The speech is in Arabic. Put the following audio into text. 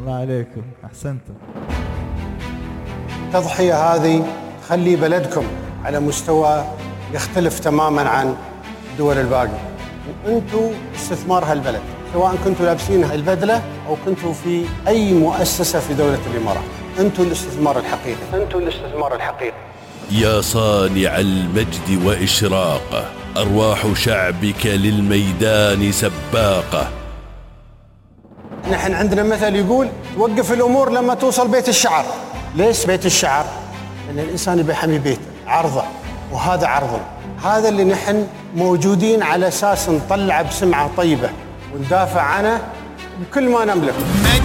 الله عليكم، أحسنتم. التضحية هذه تخلي بلدكم على مستوى يختلف تماماً عن الدول الباقية، وأنتوا استثمار هالبلد، سواء كنتوا لابسين البدلة أو كنتوا في أي مؤسسة في دولة الإمارات. أنتوا الاستثمار الحقيقي، أنتوا الاستثمار الحقيقي. يا صانع المجد وإشراقه، أرواح شعبك للميدان سباقة. نحن عندنا مثل يقول توقف الأمور لما توصل بيت الشعر. ليش بيت الشعر؟ لأن الإنسان يبي يحمي بيته، عرضه، وهذا عرضنا. هذا اللي نحن موجودين على أساس نطلع بسمعة طيبة وندافع عنه بكل ما نملك.